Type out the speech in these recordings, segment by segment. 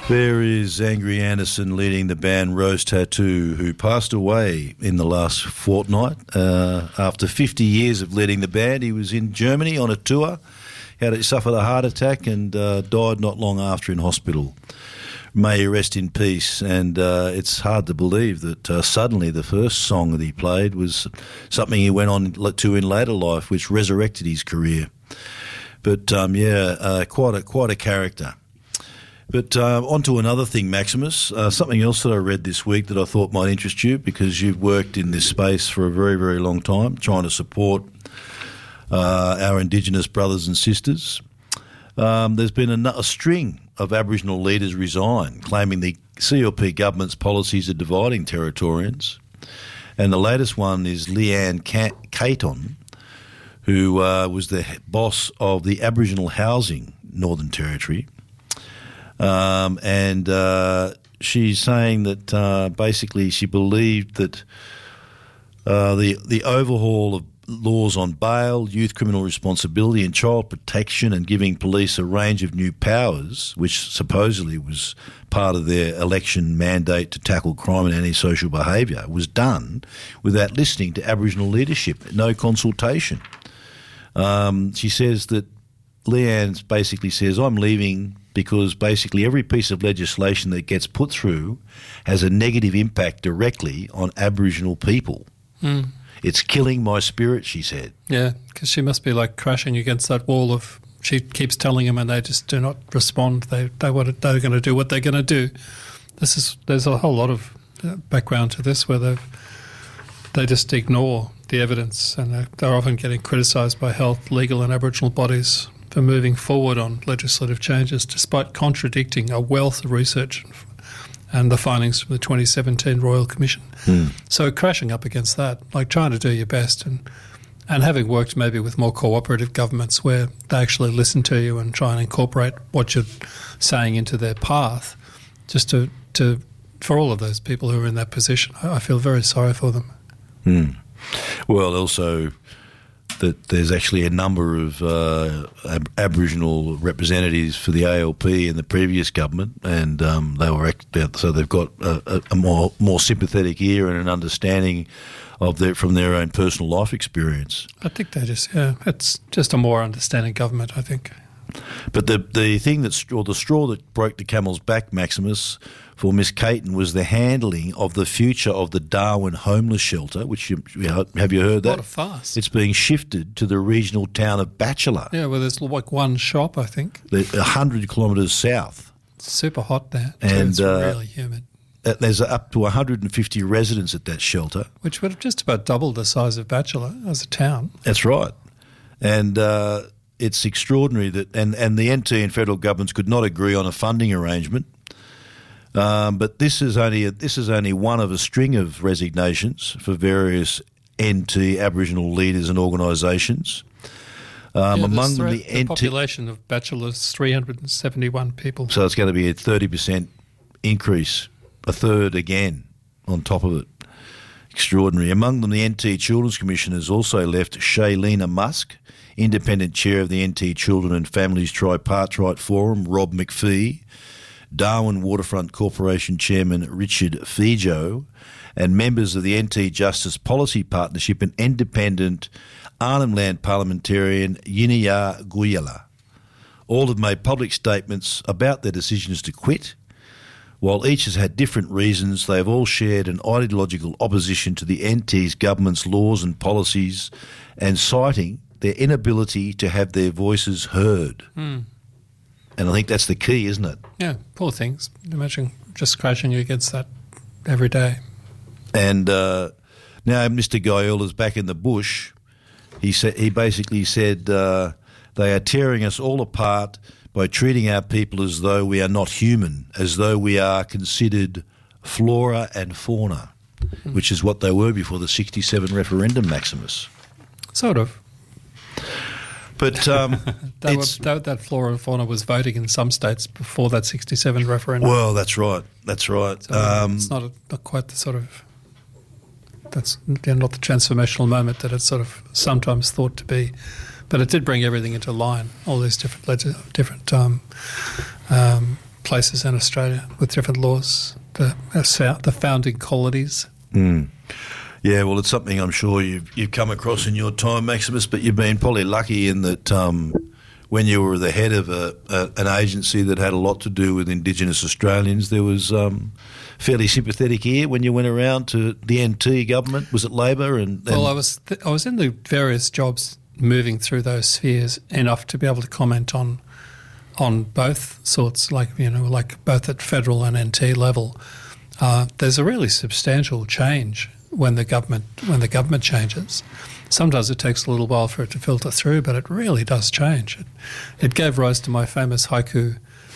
There is Angry Anderson leading the band Rose Tattoo, who passed away in the last fortnight. After 50 years of leading the band, he was in Germany on a tour. He suffered a heart attack and died not long after in hospital. May he rest in peace. And it's hard to believe that suddenly the first song that he played was something he went on to in later life, which resurrected his career. But quite a character. But on to another thing, Maximus, something else that I read this week that I thought might interest you, because you've worked in this space for a very, very long time, trying to support our Indigenous brothers and sisters. There's been a string of Aboriginal leaders resign, claiming the CLP government's policies are dividing Territorians. And the latest one is Leanne Caton, who was the boss of the Aboriginal Housing Northern Territory. She's saying that basically she believed that the overhaul of laws on bail, youth criminal responsibility and child protection, and giving police a range of new powers, which supposedly was part of their election mandate to tackle crime and antisocial behaviour, was done without listening to Aboriginal leadership, no consultation. She says that Leanne basically says, I'm leaving because basically every piece of legislation that gets put through has a negative impact directly on Aboriginal people. Mm. It's killing my spirit, she said. Yeah, because she must be like crashing against that wall of, she keeps telling them and they just do not respond. They're going to do what they're going to do. There's a whole lot of background to this where they just ignore the evidence, and they're often getting criticised by health, legal and Aboriginal bodies for moving forward on legislative changes despite contradicting a wealth of research and the findings from the 2017 Royal Commission. Mm. So crashing up against that, like trying to do your best and having worked maybe with more cooperative governments where they actually listen to you and try and incorporate what you're saying into their path, just to for all of those people who are in that position, I feel very sorry for them. Mm. Well, also that there's actually a number of Aboriginal representatives for the ALP in the previous government, and they've got a more sympathetic ear and an understanding of from their own personal life experience. I think it's just a more understanding government, I think. But the thing the straw that broke the camel's back, Maximus, for Miss Caton was the handling of the future of the Darwin homeless shelter, which have you heard that? What a farce. It's being shifted to the regional town of Bachelor. Yeah, well, there's like one shop, I think. 100 kilometres south. It's super hot there, and it's really humid. There's up to 150 residents at that shelter. Which would have just about doubled the size of Bachelor as a town. That's right. And it's extraordinary that and the NT and federal governments could not agree on a funding arrangement. But this is only one of a string of resignations for various NT Aboriginal leaders and organisations. Among them, the population of Bachelor's 371 people. So it's going to be a 30% increase, a third again on top of it. Extraordinary. Among them, the NT Children's Commission has also left Shailena Musk, independent chair of the NT Children and Families Tripartite Forum, Rob McPhee, Darwin Waterfront Corporation Chairman Richard Fijo, and members of the NT Justice Policy Partnership and independent Arnhem Land parliamentarian Yiniya Guyala. All have made public statements about their decisions to quit. While each has had different reasons, they have all shared an ideological opposition to the NT's government's laws and policies, and citing their inability to have their voices heard. Mm. And I think that's the key, isn't it? Yeah, poor things. Imagine just crashing against that every day. And now Mr. Guyala is back in the bush. He basically said they are tearing us all apart by treating our people as though we are not human, as though we are considered flora and fauna, which is what they were before the 67 referendum, Maximus. Sort of. But that flora and fauna was voting in some states before that 67 referendum. Well, that's right. So it's not quite the sort of... That's not the transformational moment that it's sort of sometimes thought to be. But it did bring everything into line, all these different places in Australia with different laws, the founding colonies. Mm. Yeah, well, it's something I'm sure you've come across in your time, Maximus, but you've been probably lucky in that when you were the head of an agency that had a lot to do with Indigenous Australians, there was fairly sympathetic ear when you went around to the NT government. Was it Labor? Well, I was in the various jobs moving through those spheres enough to be able to comment on both sorts, like both at federal and NT level. There's a really substantial change when the government changes. Sometimes it takes a little while for it to filter through, but it really does change. It gave rise to my famous haiku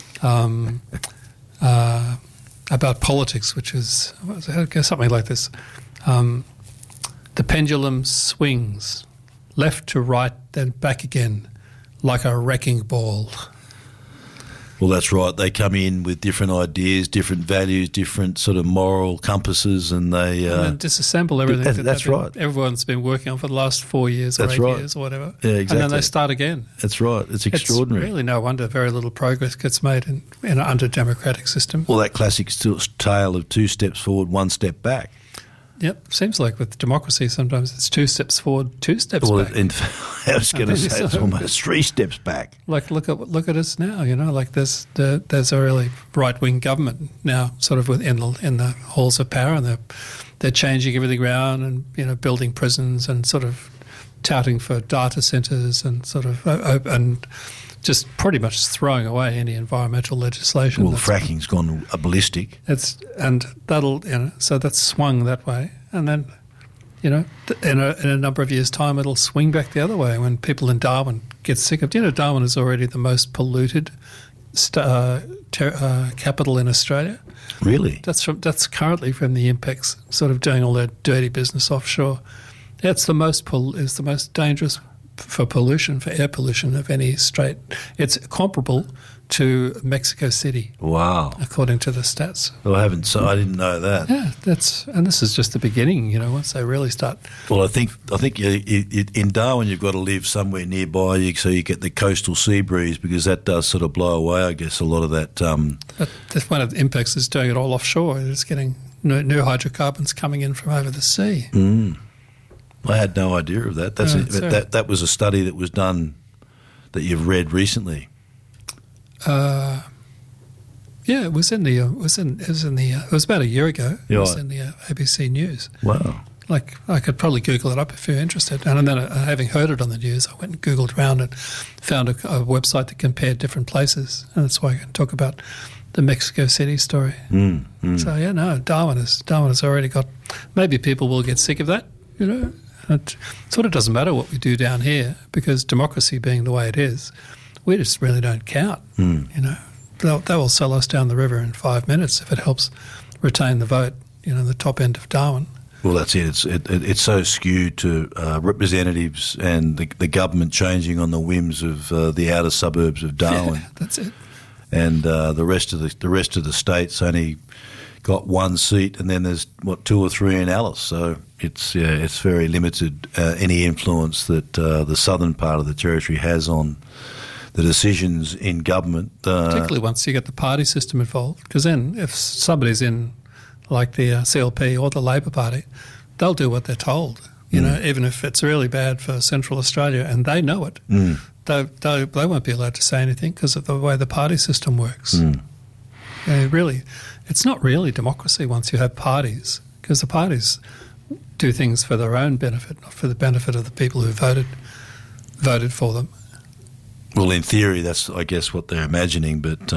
about politics, which is something like this. The pendulum swings left to right, then back again, like a wrecking ball. Well, that's right. They come in with different ideas, different values, different sort of moral compasses, and they and then disassemble everything. That's right. Everyone's been working on for the last 4 years or 8 years or whatever. Yeah, exactly. And then they start again. That's right. It's extraordinary. It's really no wonder very little progress gets made in an under-democratic system. Well, that classic tale of 2 steps forward, 1 step back. Yep, seems like with democracy sometimes it's 2 steps forward, 2 steps back. I was going to say it's almost 3 steps back. Like look at us now, like there's a really right-wing government now, sort of in the halls of power, and they're changing everything around, and building prisons and sort of touting for data centres and sort of and just pretty much throwing away any environmental legislation. Well, fracking's gone ballistic. So that's swung that way, and then, in a number of years' time, it'll swing back the other way when people in Darwin get sick of. Darwin is already the most polluted capital in Australia. Really? That's currently from the INPEX, sort of doing all their dirty business offshore. It's the most dangerous for pollution, for air pollution of any state. It's comparable to Mexico City. Wow! According to the stats. Well, I didn't know that. Yeah, and this is just the beginning. Once they really start. Well, I think in Darwin you've got to live somewhere nearby so you get the coastal sea breeze, because that does sort of blow away, I guess, a lot of that. But one of the impacts is doing it all offshore. It's getting new hydrocarbons coming in from over the sea. Mm. I had no idea of that. That was a study that was done that you've read recently. Yeah, it was about a year ago. It was in the ABC News. Wow! Like, I could probably Google it up if you're interested. And then, having heard it on the news, I went and Googled around and found a website that compared different places, and that's why I can talk about the Mexico City story. So Darwin has already got. Maybe people will get sick of that. It sort of doesn't matter what we do down here, because democracy being the way it is, we just really don't count. They will sell us down the river in 5 minutes if it helps retain the vote, the top end of Darwin. Well, that's it. It's so skewed to representatives and the government changing on the whims of the outer suburbs of Darwin. Yeah, that's it. And the rest of the states only got 1 seat, and then there's 2 or 3 in Alice. So it's very limited any influence that the southern part of the territory has on the decisions in government. Particularly once you get the party system involved, because then if somebody's in like the CLP or the Labor Party, they'll do what they're told. Even if it's really bad for Central Australia, and they know it, they won't be allowed to say anything because of the way the party system works. It's not really democracy once you have parties, because the parties do things for their own benefit, not for the benefit of the people who voted for them. Well, in theory, that's, I guess, what they're imagining, but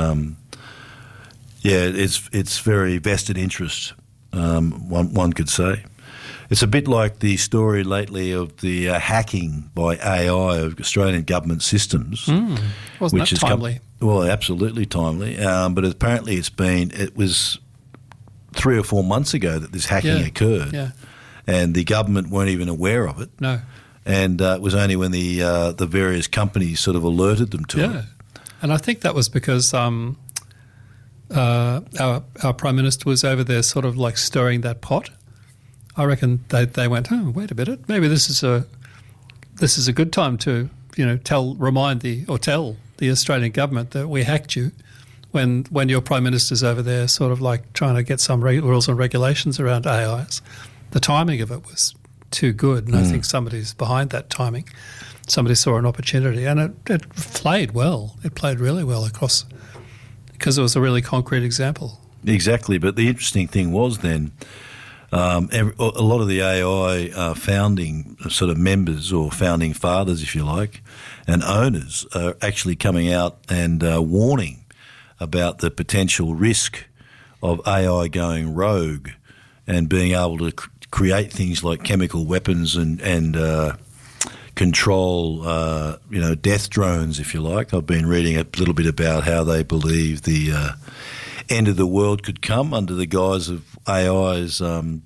it's very vested interest. One could say. It's a bit like the story lately of the hacking by AI of Australian government systems. Wasn't that timely? Well, absolutely timely. But apparently it was 3 or 4 months ago that this hacking occurred. Yeah. And the government weren't even aware of it. No. And it was only when the various companies sort of alerted them to it. Yeah. And I think that was because our Prime Minister was over there sort of like stirring that pot. I reckon they went, wait a minute, maybe this is a good time to tell the Australian government that we hacked you. when your Prime Minister's over there sort of like trying to get some rules and regulations around AIs, the timing of it was too good, and I think somebody's behind that timing. Somebody saw an opportunity, and it played well. It played really well across, because it was a really concrete example. Exactly, but the interesting thing was then a lot of the AI founding sort of members, or founding fathers, if you like, and owners are actually coming out and warning about the potential risk of AI going rogue and being able to create things like chemical weapons and control, death drones, if you like. I've been reading a little bit about how they believe the end of the world could come under the guise of AI's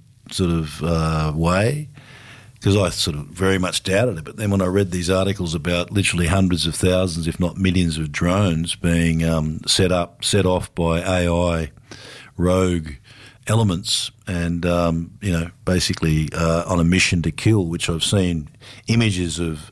way, because I sort of very much doubted it. But then when I read these articles about literally hundreds of thousands, if not millions of drones being set off by AI rogue elements and, basically on a mission to kill, which I've seen images of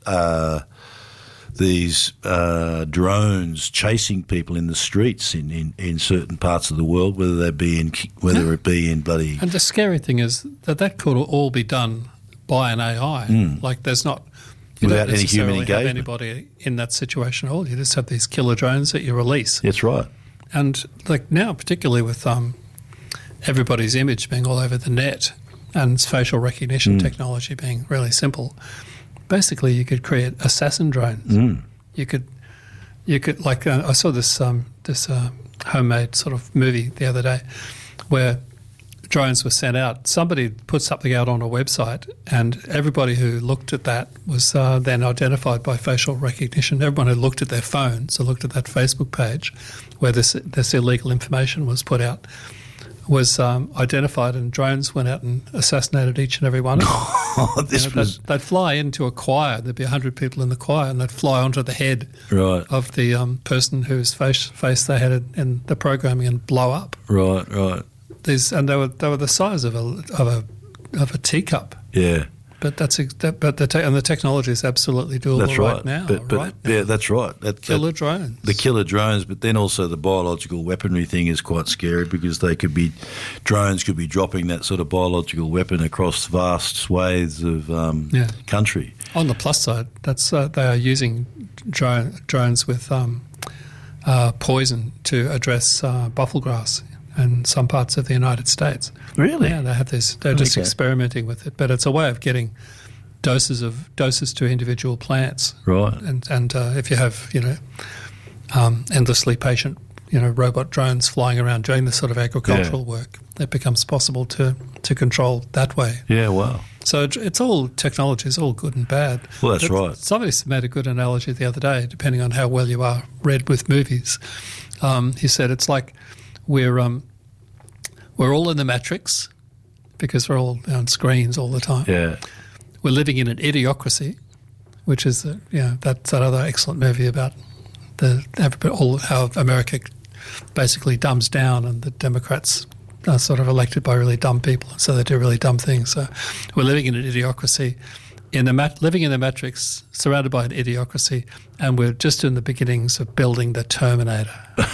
these drones chasing people in the streets in certain parts of the world, whether it be in bloody... And the scary thing is that could all be done by an AI. Like there's not... Without any human engagement. Have anybody in that situation at all. You just have these killer drones that you release. That's right. And like now, particularly with everybody's image being all over the net and facial recognition technology being really simple, basically you could create assassin drones. You could like I saw this homemade sort of movie the other day where drones were sent out. Somebody put something out on a website, and everybody who looked at that was then identified by facial recognition. Everyone who looked at their phone, so looked at that Facebook page where this illegal information was put out, was identified, and drones went out and assassinated each and every one of them. They'd fly into a choir. There'd be 100 people in the choir, and they'd fly onto the head of the person whose face they had in the programming and blow up. Right. And they were the size of a teacup. Yeah. But the technology is absolutely doable right now. Now. Yeah, that's right. Killer drones. The killer drones, but then also the biological weaponry thing is quite scary, because drones could be dropping that sort of biological weapon across vast swathes of country. On the plus side, they are using drones with poison to address bufflegrass in some parts of the United States. Really? Yeah, they have this. They're just experimenting with it, but it's a way of getting doses to individual plants. Right. And if you have endlessly patient robot drones flying around doing this sort of agricultural work, it becomes possible to control that way. Yeah. Wow. So it's all technology is all good and bad. Well, that's right. Somebody made a good analogy the other day, depending on how well you are read with movies. He said it's like we're all in the Matrix because we're all on screens all the time. Yeah. We're living in an idiocracy, which is that's that other excellent movie about how America basically dumbs down, and the Democrats are sort of elected by really dumb people, so they do really dumb things. So we're living in an idiocracy, living in the Matrix, surrounded by an idiocracy, and we're just in the beginnings of building the Terminator.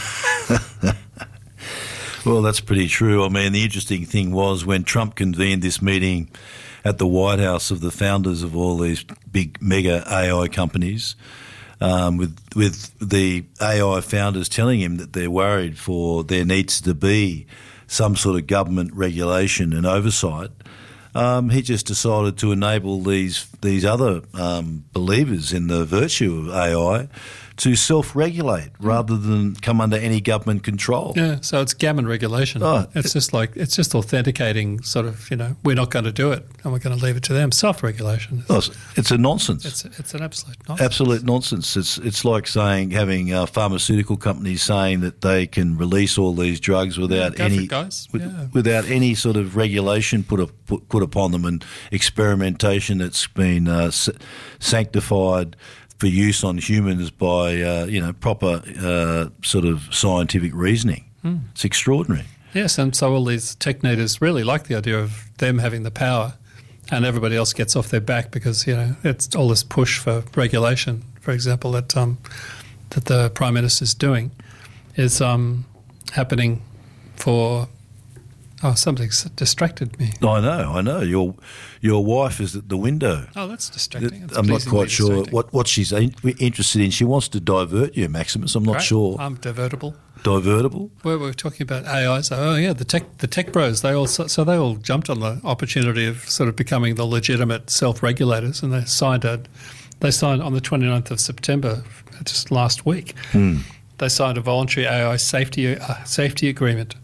Well, that's pretty true. I mean, the interesting thing was when Trump convened this meeting at the White House of the founders of all these big mega AI companies, with the AI founders telling him that they're worried for there needs to be some sort of government regulation and oversight, he just decided to enable these other believers in the virtue of AI to self-regulate rather than come under any government control. Yeah, so it's gammon regulation. It's just authenticating sort of, we're not going to do it and we're going to leave it to them. Self-regulation. It's a nonsense. It's an absolute nonsense. Absolute nonsense. It's like having pharmaceutical companies saying that they can release all these drugs without without any sort of regulation put upon them, and experimentation that's been sanctified for use on humans by proper sort of scientific reasoning. It's extraordinary. Yes, and so all these tech leaders really like the idea of them having the power, and everybody else gets off their back because it's all this push for regulation. For example, that the Prime Minister's doing is happening for... Oh, something's distracted me. I know. Your wife is at the window. Oh, that's distracting. I'm not quite sure what she's interested in. She wants to divert you, Maximus. I'm not sure. I'm divertible. Divertible? Where we're talking about AI. So, the tech bros. They all jumped on the opportunity of sort of becoming the legitimate self-regulators, and they signed on the 29th of September, just last week. They signed a voluntary AI safety agreement.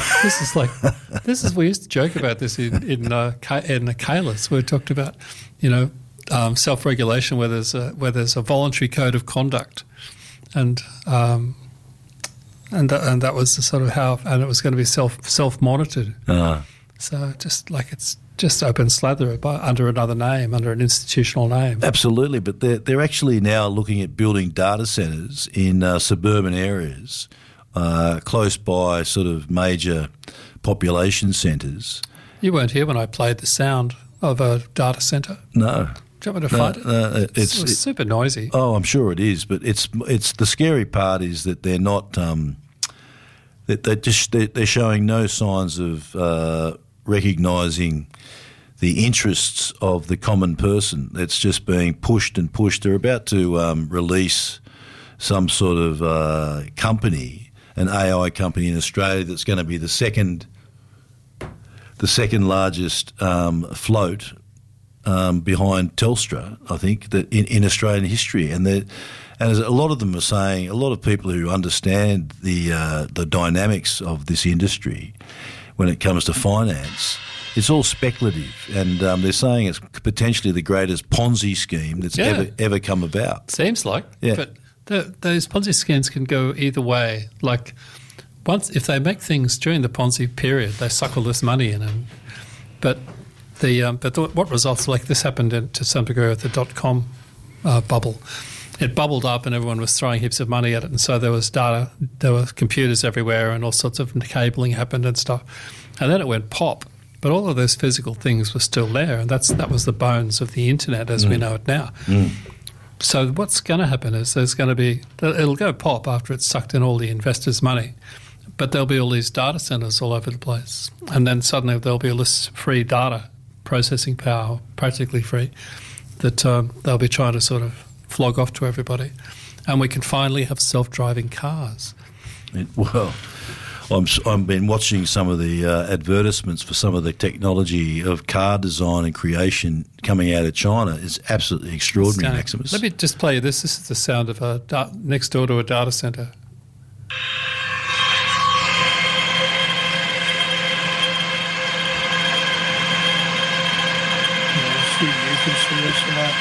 We used to joke about this in Calis. We talked about, self-regulation where there's a voluntary code of conduct, and that was the sort of how, and it was going to be self-monitored. So it's just open slather under another name, under an institutional name. Absolutely, but they're actually now looking at building data centres in suburban areas. Close by sort of major population centres. You weren't here when I played the sound of a data centre. No. Do you want me to find it? It's super noisy. Oh, I'm sure it is, but it's the scary part is that they're not they're showing no signs of recognising the interests of the common person. It's just being pushed and pushed. They're about to release some sort of company, an AI company in Australia that's going to be the second largest float behind Telstra, I think, that in Australian history. And as a lot of them are saying, a lot of people who understand the dynamics of this industry when it comes to finance, it's all speculative. And they're saying it's potentially the greatest Ponzi scheme that's ever come about. Seems like. Yeah. But those Ponzi schemes can go either way. Like, if they make things during the Ponzi period, they suck all this money in, but what results, like this happened to some degree with the .com bubble. It bubbled up and everyone was throwing heaps of money at it, and so there was data, there were computers everywhere, and all sorts of cabling happened and stuff. And then it went pop, but all of those physical things were still there, and that was the bones of the internet as we know it now. So what's going to happen is it'll go pop after it's sucked in all the investors' money, but there'll be all these data centres all over the place, and then suddenly there'll be all this free data processing power, practically free, that they'll be trying to sort of flog off to everybody, and we can finally have self-driving cars. I've been watching some of the advertisements for some of the technology of car design and creation coming out of China. It's absolutely extraordinary, Maximus. Let me just play you this. This is the sound of next door to a data centre. You can see this in that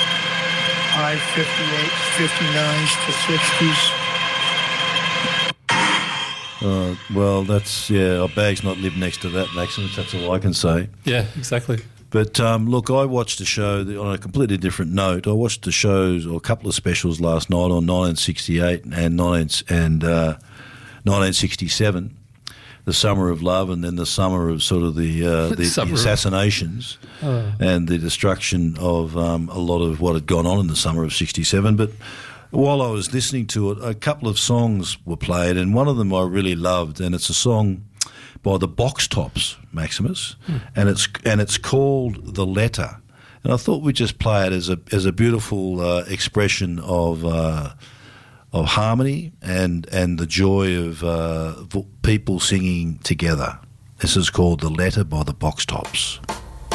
I-58s, 59s to 60s. Well, our bag's not lived next to that, Maximus. That's all I can say. Yeah, exactly. But look, I watched a show on a completely different note. I watched the shows or a couple of specials last night on 1968 and 1967, the Summer of Love, and then the summer of sort of the assassinations and the destruction of a lot of what had gone on in the summer of 67. But while I was listening to it, a couple of songs were played, and one of them I really loved, and it's a song by the Box Tops, Maximus, and it's called "The Letter." And I thought we'd just play it as a beautiful expression of harmony and the joy of people singing together. This is called "The Letter" by the Box Tops.